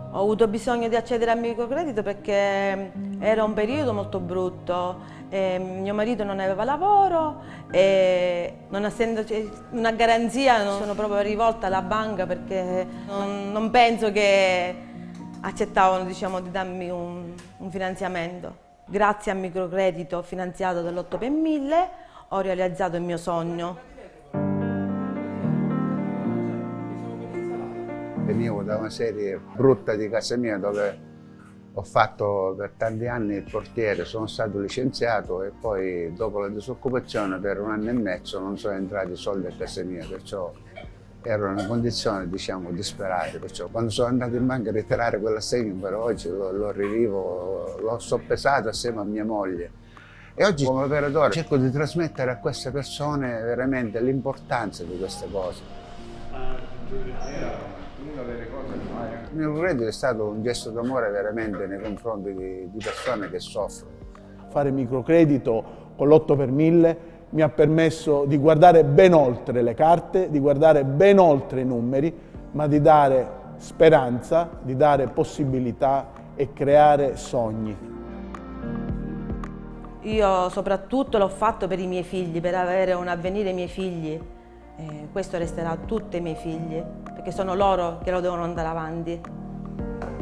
Ho avuto bisogno di accedere al microcredito perché era un periodo molto brutto, mio marito non aveva lavoro e non essendoci una garanzia sono proprio rivolta alla banca perché non penso che accettavano, diciamo, di darmi un finanziamento. Grazie al microcredito finanziato dall'8 per 1000 ho realizzato il mio sogno. Venivo da una serie brutta di casa mia dove ho fatto per tanti anni il portiere, sono stato licenziato e poi dopo la disoccupazione per 1 anno e mezzo non sono entrati soldi a casa mia, perciò ero in una condizione, diciamo, disperata. Perciò quando sono andato in banca a ritirare quell'assegno, per oggi lo rivivo, l'ho soppesato assieme a mia moglie. E oggi come operatore cerco di trasmettere a queste persone veramente l'importanza di queste cose. Il mio credito è stato un gesto d'amore veramente nei confronti di persone che soffrono. Fare microcredito con l'8 per 1000 mi ha permesso di guardare ben oltre le carte, di guardare ben oltre i numeri, ma di dare speranza, di dare possibilità e creare sogni. Io soprattutto l'ho fatto per i miei figli, per avere un avvenire ai miei figli. Questo resterà a tutti i miei figli, perché sono loro che lo devono andare avanti.